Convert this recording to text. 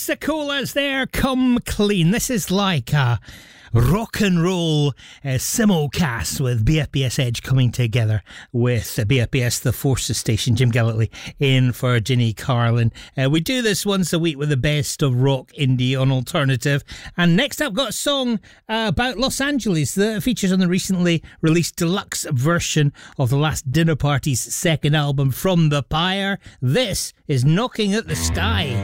Pepsi-Cola's there, Come Clean. This is like a rock and roll simulcast with BFBS Edge coming together with BFBS The Forces station, Jim Gallantly in for Ginny Carlin. We do this once a week with the best of rock, indie and alternative. And next up, got a song about Los Angeles that features on the recently released deluxe version of The Last Dinner Party's second album, From the Pyre. This is Knocking at the Sky.